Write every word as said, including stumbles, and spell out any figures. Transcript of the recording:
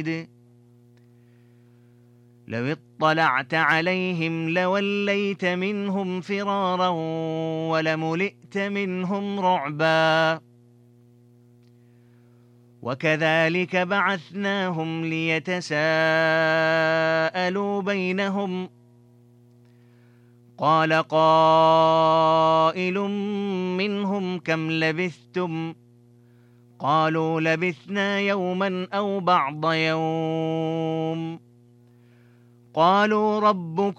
لو اطلعت عليهم لوليت منهم فرارا ولملئت منهم رعبا وكذلك بعثناهم ليتساءلوا بينهم قال قائل منهم كم لبثتم قالوا لبثنا يوما أو بعض يوم قالوا ربكم